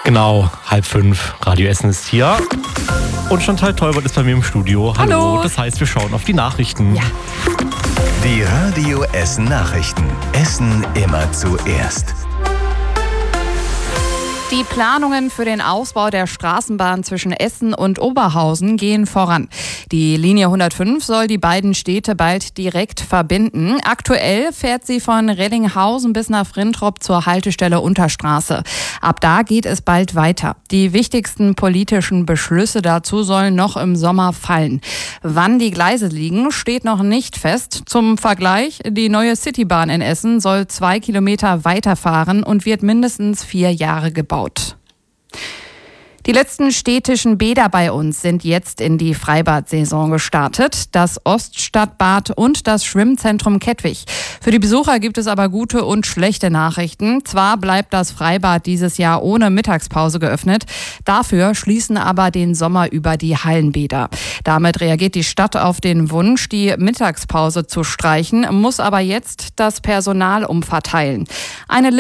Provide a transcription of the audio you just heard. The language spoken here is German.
Genau, 4:30. Radio Essen ist hier. Und Chantal Tolbert ist bei mir im Studio. Hallo. Das heißt, wir schauen auf die Nachrichten. Ja. Die Radio Essen Nachrichten. Essen immer zuerst. Die Planungen für den Ausbau der Straßenbahn zwischen Essen und Oberhausen gehen voran. Die Linie 105 soll die beiden Städte bald direkt verbinden. Aktuell fährt sie von Rellinghausen bis nach Frintrop zur Haltestelle Unterstraße. Ab da geht es bald weiter. Die wichtigsten politischen Beschlüsse dazu sollen noch im Sommer fallen. Wann die Gleise liegen, steht noch nicht fest. Zum Vergleich, die neue Citybahn in Essen soll 2 Kilometer weiterfahren und wird mindestens 4 Jahre gebaut. Die letzten städtischen Bäder bei uns sind jetzt in die Freibad-Saison gestartet. Das Oststadtbad und das Schwimmzentrum Kettwig. Für die Besucher gibt es aber gute und schlechte Nachrichten. Zwar bleibt das Freibad dieses Jahr ohne Mittagspause geöffnet. Dafür schließen aber den Sommer über die Hallenbäder. Damit reagiert die Stadt auf den Wunsch, die Mittagspause zu streichen, muss aber jetzt das Personal umverteilen. Eine